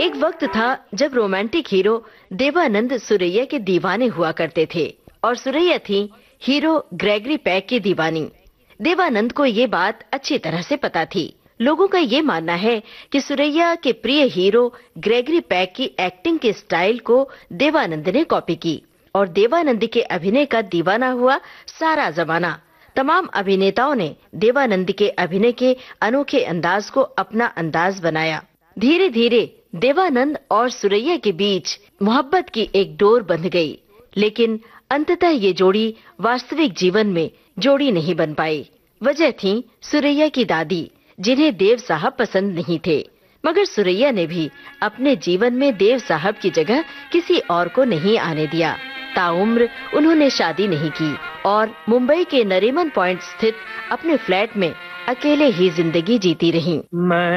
एक वक्त था जब रोमांटिक हीरो देवानंद सुरैया के दीवाने हुआ करते थे और सुरैया थी हीरो ग्रेगरी पेक की दीवानी। देवानंद को ये बात अच्छी तरह से पता थी। लोगों का ये मानना है कि सुरैया के प्रिय हीरो ग्रेगरी पेक की एक्टिंग के स्टाइल को देवानंद ने कॉपी की और देवानंद के अभिनय का दीवाना हुआ सारा जमाना। तमाम अभिनेताओं ने देवानंद के अभिनय के अनोखे अंदाज को अपना अंदाज बनाया। धीरे धीरे देवानंद और सुरैया के बीच मोहब्बत की एक डोर बंध गई, लेकिन अंततः ये जोड़ी वास्तविक जीवन में जोड़ी नहीं बन पाई। वजह थी सुरैया की दादी, जिन्हें देव साहब पसंद नहीं थे। मगर सुरैया ने भी अपने जीवन में देव साहब की जगह किसी और को नहीं आने दिया। ताउम्र उन्होंने शादी नहीं की और मुंबई के नरीमन पॉइंट स्थित अपने फ्लैट में अकेले ही जिंदगी जीती रहीं।